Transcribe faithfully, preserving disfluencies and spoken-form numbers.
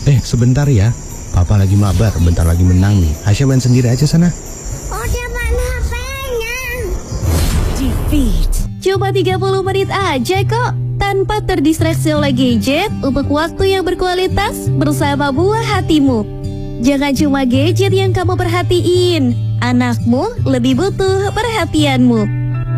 Eh, sebentar ya. Papa lagi mabar, bentar lagi menang nih. Aisyah main sendiri aja sana. Udah mana H P-nya? Defeat. Cuma tiga puluh menit aja kok. Tanpa terdistraksi oleh gadget, untuk waktu yang berkualitas bersama buah hatimu. Jangan cuma gadget yang kamu perhatiin, anakmu lebih butuh perhatianmu.